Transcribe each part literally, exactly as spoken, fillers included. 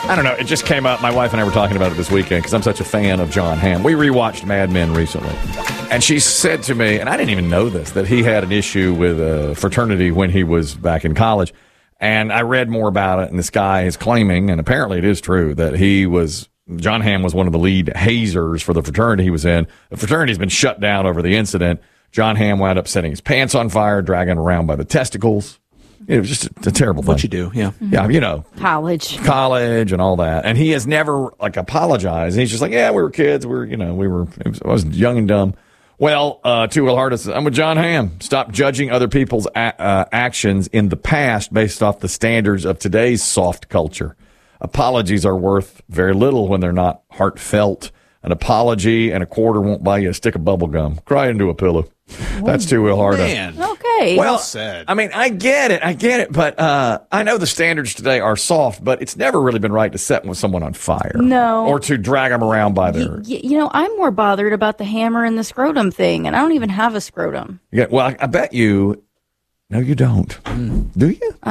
I don't know. It just came up. My wife and I were talking about it this weekend because I'm such a fan of Jon Hamm. We rewatched Mad Men recently. And she said to me, and I didn't even know this, that he had an issue with a fraternity when he was back in college. And I read more about it, and this guy is claiming, and apparently it is true, that he was, Jon Hamm was one of the lead hazers for the fraternity he was in. The fraternity's been shut down over the incident. Jon Hamm wound up setting his pants on fire, dragging around by the testicles. It was just a, a terrible thing. What you do, yeah. Yeah, you know. College. College and all that. And he has never, like, apologized. He's just like, yeah, we were kids. We were, you know, we were, it was, I was young and dumb. Well, uh, Two Will Hardest, I'm with Jon Hamm. Stop judging other people's a- uh, actions in the past based off the standards of today's soft culture. Apologies are worth very little when they're not heartfelt. An apology and a quarter won't buy you a stick of bubble gum. Cry into a pillow. That's Two Will Hardest. Man. Okay. Well, Well said. I mean, I get it. I get it. But uh, I know the standards today are soft, but it's never really been right to set with someone on fire. No. Or to drag them around by their... Y- you know, I'm more bothered about the hammer and the scrotum thing, and I don't even have a scrotum. Yeah, well, I, I bet you... No, you don't. Mm. Do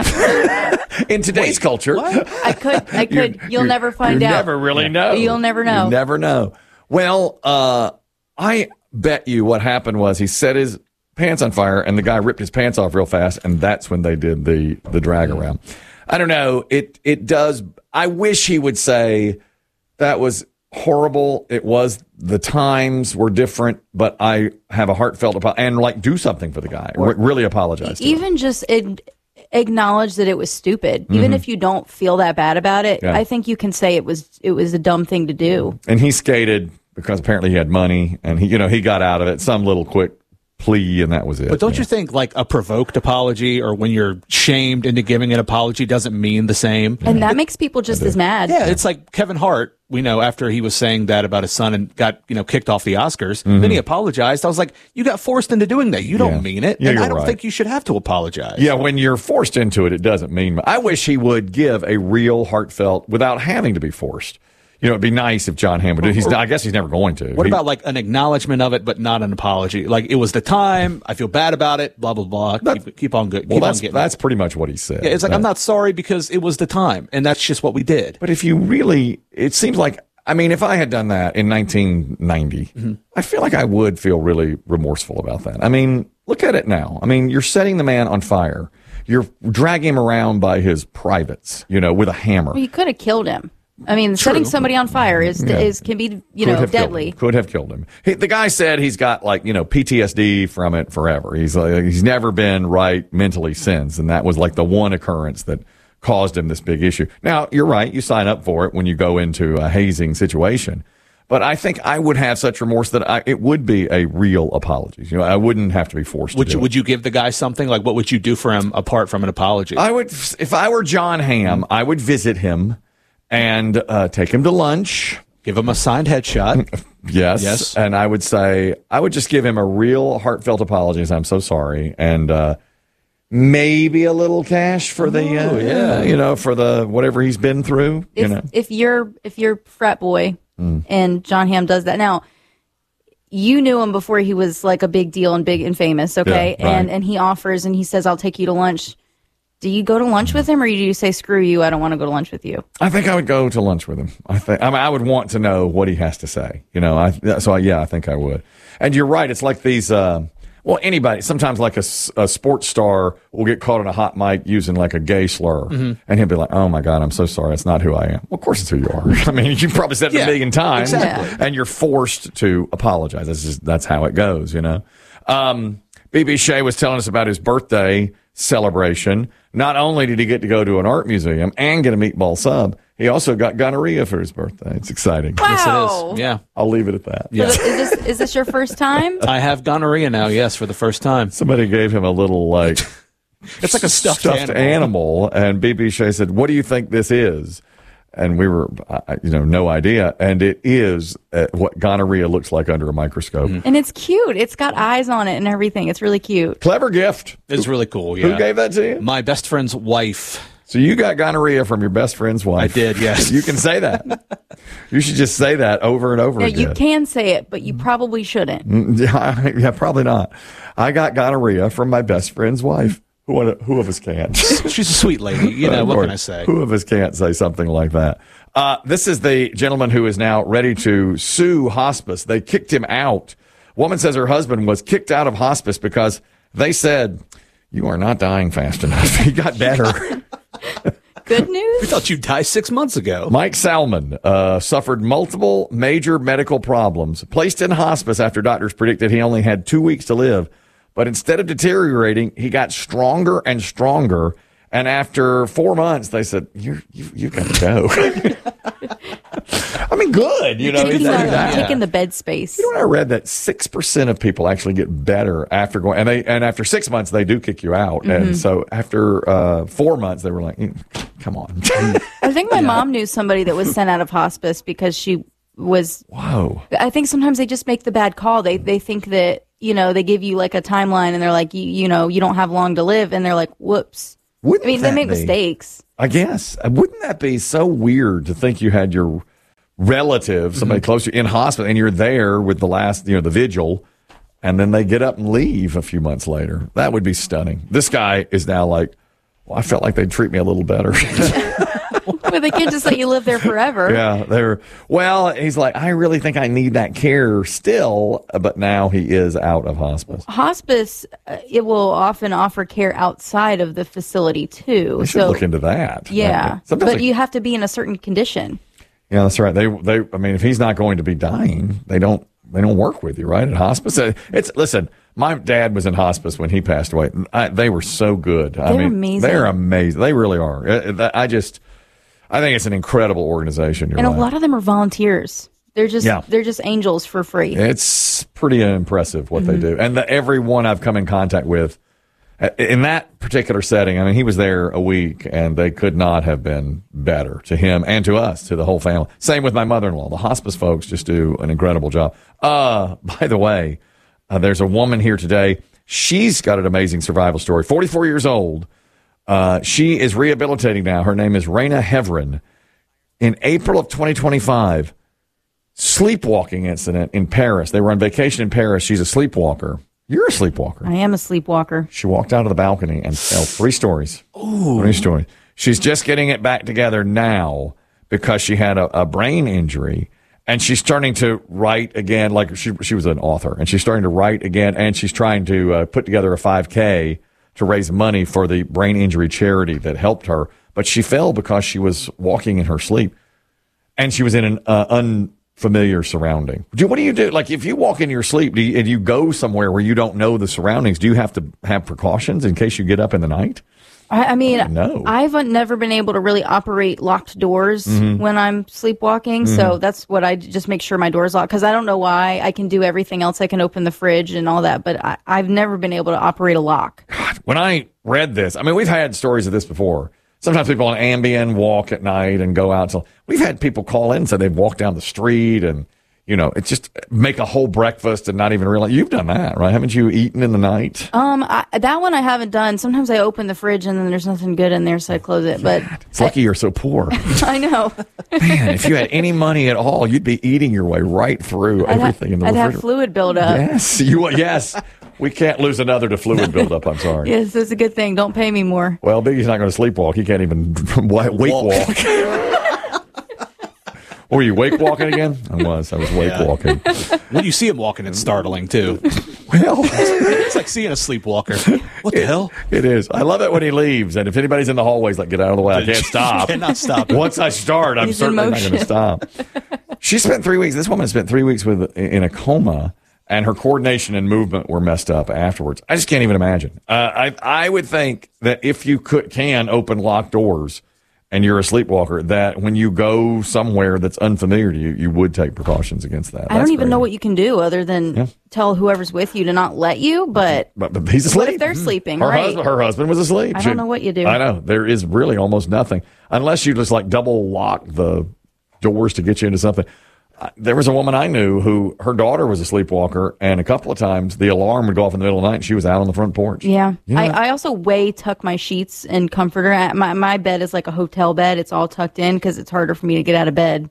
you? In today's Wait, culture... what? I could. I could. You're- You'll you're- never find you out. never really know. You'll never know. You never know. Well, uh, I bet you what happened was he set his pants on fire, and the guy ripped his pants off real fast, and that's when they did the the drag around. I don't know. It it does. I wish he would say that was horrible. It was, the times were different, but I have a heartfelt apo- and like do something for the guy. R- really apologize. To him. Even just ad- acknowledge that it was stupid. Even if you don't feel that bad about it, Yeah. I think you can say it was it was a dumb thing to do. And he skated because apparently he had money, and he you know he got out of it some little quick plea, and that was it. But don't yeah. you think like a provoked apology or when you're shamed into giving an apology doesn't mean the same? And that makes people just as mad. Yeah, it's like Kevin Hart, we know, after he was saying that about his son and got, you know, kicked off the Oscars, then he apologized. I was like, you got forced into doing that. You don't Mm-hmm. Yeah. mean it. Yeah, and you're I don't right. think you should have to apologize. Yeah, when you're forced into it, it doesn't mean. I wish he would give a real heartfelt without having to be forced. You know, it'd be nice if Jon Hamm would do. He's. I guess he's never going to. What He- about like an acknowledgement of it, but not an apology? Like it was the time. I feel bad about it. Blah blah blah. Keep, keep on good. Well, Keep on that's getting. that's pretty much what he said. Yeah, it's like That- I'm not sorry because it was the time, and that's just what we did. But if you really, it seems like. I mean, if I had done that in nineteen ninety, Mm-hmm. I feel like I would feel really remorseful about that. I mean, look at it now. I mean, you're setting the man on fire. You're dragging him around by his privates, you know, with a hammer. Well, you could have killed him. I mean, setting somebody on fire is Yeah. is can be you Could know have killed deadly. him. Could have killed him. He, the guy said he's got like you know P T S D from it forever. He's like he's never been right mentally since, and that was like the one occurrence that caused him this big issue. Now you're right. You sign up for it when you go into a hazing situation, but I think I would have such remorse that I, it would be a real apology. You know, I wouldn't have to be forced. Would to you do would you give the guy something? Like what would you do for him apart from an apology? it. I would if I were Jon Hamm. I would visit him and uh, take him to lunch. Give him a signed headshot. Yes. Yes. And I would say, I would just give him a real heartfelt apology. As I'm so sorry. And uh, maybe a little cash for the, uh, Oh, yeah. you know, for the whatever he's been through. If you know, if you're if you're frat boy Mm. and Jon Hamm does that now. You knew him before he was like a big deal and big and famous, okay? Yeah, right. And and he offers and he says, "I'll take you to lunch." Do you go to lunch with him, or do you say, "Screw you, I don't want to go to lunch with you"? I think I would go to lunch with him. I think, I mean, I would want to know what he has to say, you know, I, so I, yeah, I think I would. And you're right. It's like these, uh, well, anybody, sometimes like a, s- a sports star will get caught in a hot mic using like a gay slur. Mm-hmm. And he'll be like, oh my God, I'm so sorry. It's not who I am. Well, of course it's who you are. I mean, you probably said it Yeah, a million times. exactly. And you're forced to apologize. That's just, that's how it goes, you know. Um, B B Shea was telling us about his birthday celebration. Not only did he get to go to an art museum and get a meatball sub, he also got gonorrhea for his birthday. It's exciting. Wow. Yes, it is. Yeah. I'll leave it at that. Yeah. Is this is this your first time? I have gonorrhea now, yes, for the first time. Somebody gave him a little like It's like a stuffed, stuffed animal. animal. And B B Shea said, "What do you think this is?" And we were, uh, you know, no idea. And it is uh, what gonorrhea looks like under a microscope. And it's cute. It's got eyes on it and everything. It's really cute. Clever gift. It's really cool, yeah. Who gave that to you? My best friend's wife. So you got gonorrhea from your best friend's wife. I did, yes. You can say that. You should just say that over and over Yeah, again. you can say it, but you probably shouldn't. Yeah, yeah, probably not. I got gonorrhea from my best friend's wife. Who, who of us can't? She's a sweet lady. You know, what can I say? Who of us can't say something like that? Uh, this is the gentleman who is now ready to sue hospice. They kicked him out. Woman says her husband was kicked out of hospice because they said, you are not dying fast enough. He got better. Good news? We thought you'd die six months ago. Mike Salmon uh, suffered multiple major medical problems, placed in hospice after doctors predicted he only had two weeks to live. But instead of deteriorating, he got stronger and stronger. And after four months, they said, You're, you, you've got to go. I mean, good. You know, taking, he's the, like that. taking the bed space. You know what I read? That six percent of people actually get better after going, and they and after six months, they do kick you out. Mm-hmm. And so after uh, four months, they were like, come on. I think my yeah. mom knew somebody that was sent out of hospice because she was. Whoa. I think sometimes they just make the bad call. They they think that, you know, they give you like a timeline and they're like, you, you know, you don't have long to live. And they're like, whoops. Wouldn't I mean, they make be, mistakes. I guess. Wouldn't that be so weird to think you had your relative, somebody mm-hmm. close to you, in hospital, and you're there with the last, you know, the vigil, and then they get up and leave a few months later? That would be stunning. This guy is now like, well, I felt like they'd treat me a little better. But they can't just let you live there forever. Yeah, they're well. He's like, I really think I need that care still, but now he is out of hospice. Hospice, uh, it will often offer care outside of the facility too. We should so, look into that. Yeah, but they, you have to be in a certain condition. Yeah, that's right. They, they. I mean, if he's not going to be dying, they don't. They don't work with you, right? At hospice, it's listen. My dad was in hospice when he passed away. I, they were so good. They're I mean, amazing. They're amazing. They really are. I just. I think it's an incredible organization. You're and right. a lot of them are volunteers. They're just yeah. they're just angels for free. It's pretty impressive what mm-hmm. they do. And the, everyone I've come in contact with in that particular setting, I mean, he was there a week and they could not have been better to him and to us, to the whole family. Same with my mother-in-law. The hospice folks just do an incredible job. Uh, by the way, uh, there's a woman here today. She's got an amazing survival story. forty-four years old. Uh, she is rehabilitating now. Her name is Raina Heverin. In April of twenty twenty-five, sleepwalking incident in Paris. They were on vacation in Paris. She's a sleepwalker. You're a sleepwalker. I am a sleepwalker. She walked out of the balcony and fell three stories. Ooh. Three stories. She's just getting it back together now because she had a, a brain injury. And she's starting to write again, like she she was an author, and she's starting to write again, and she's trying to uh, put together a five K to raise money for the brain injury charity that helped her. But she fell because she was walking in her sleep, and she was in an uh, unfamiliar surrounding. Do, what do you do? Like, if you walk in your sleep do you, and you go somewhere where you don't know the surroundings, do you have to have precautions in case you get up in the night? I, I mean, no. I've never been able to really operate locked doors mm-hmm. when I'm sleepwalking. Mm-hmm. So that's what I just make sure my door's locked, because I don't know why. I can do everything else. I can open the fridge and all that, but I, I've never been able to operate a lock. God, when I read this, I mean, we've had stories of this before. Sometimes people on Ambien walk at night and go out. So we've had people call in and say they've walked down the street and, you know, it's just make a whole breakfast and not even realize. You've done that, right? Haven't you eaten in the night? Um, I, that one I haven't done. Sometimes I open the fridge and then there's nothing good in there, so I close it. But it's lucky I, you're so poor. I know. Man, if you had any money at all, you'd be eating your way right through I'd everything ha- in the I'd refrigerator. have fluid buildup. Yes, you. Yes, we can't lose another to fluid buildup. I'm sorry. Yes, it's a good thing. Don't pay me more. Well, Biggie's not going to sleepwalk. He can't even wake walk. Were you wake walking again? I was. I was wake yeah. walking. When you see him walking, it's startling, too. Well, it's like seeing a sleepwalker. What the it, hell? It is. I love it when he leaves. And if anybody's in the hallways, like, get out of the way. I can't stop. You cannot stop. Once I start, I'm He's certainly not going to stop. She spent three weeks. This woman spent three weeks with in a coma, and her coordination and movement were messed up afterwards. I just can't even imagine. Uh, I I would think that if you could can open locked doors, and you're a sleepwalker, that when you go somewhere that's unfamiliar to you, you would take precautions against that. I That's don't even crazy. know what you can do other than yeah. tell whoever's with you to not let you, but, but, but he's asleep. What if they're sleeping? Her, right. husband, her husband was asleep. I She, don't know what you do. I know. There is really almost nothing. Unless you just like double lock the doors to get you into something. There was a woman I knew who her daughter was a sleepwalker, and a couple of times the alarm would go off in the middle of the night and she was out on the front porch. Yeah. You know I, I also way tuck my sheets and comforter. My, my bed is like a hotel bed. It's all tucked in because it's harder for me to get out of bed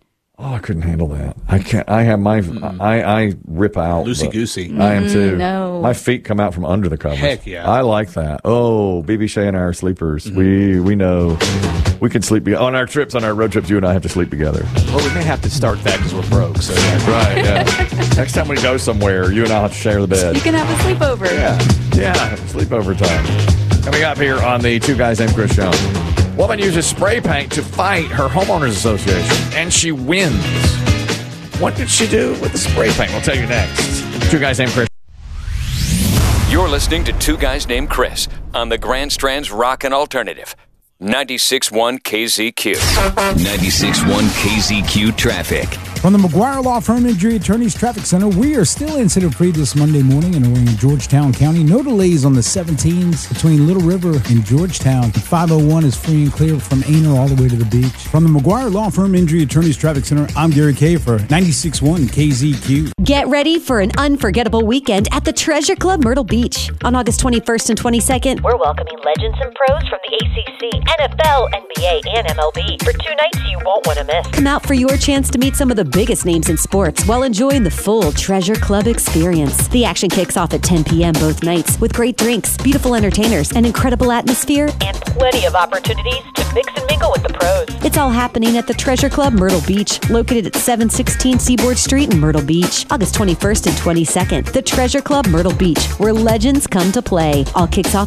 Oh, I couldn't handle that. I can't. I have my. Mm-mm. I I rip out. Loosey goosey. I am too. Mm, no. My feet come out from under the covers. Heck yeah. I like that. Oh, B B Shea and I are sleepers. Mm-hmm. We we know we can sleep be- on our trips, on our road trips. You and I have to sleep together. Well, we may have to start that because we're broke. So yeah. Right. Yeah. Next time we go somewhere, you and I'll have to share the bed. You can have a sleepover. Yeah. Yeah. Sleepover time. Coming up here on the Two Guys Named Chris Show. Woman uses spray paint to fight her homeowners association, and she wins. What did she do with the spray paint? We'll tell you next. Two Guys Named Chris. You're listening to Two Guys Named Chris on the Grand Strand's Rockin' Alternative. ninety-six point one K Z Q. ninety-six point one K Z Q traffic. From the McGuire Law Firm Injury Attorneys Traffic Center, we are still incident-free this Monday morning in around Georgetown County. No delays on the seventeens between Little River and Georgetown. five oh one is free and clear from Aner all the way to the beach. From the McGuire Law Firm Injury Attorneys Traffic Center, I'm Gary Kay for ninety-six point one K Z Q. Get ready for an unforgettable weekend at the Treasure Club Myrtle Beach. On August twenty-first and twenty-second, we're welcoming legends and pros from the A C C, N F L, N B A, and M L B for two nights you won't want to miss. Come out for your chance to meet some of the biggest names in sports while enjoying the full Treasure Club experience. The action kicks off at ten p.m. both nights with great drinks, beautiful entertainers, an incredible atmosphere, and plenty of opportunities to mix and mingle with the pros. It's all happening at the Treasure Club Myrtle Beach, located at seven sixteen Seaboard Street in Myrtle Beach, August twenty-first and twenty-second. The Treasure Club Myrtle Beach, where legends come to play. All kicks off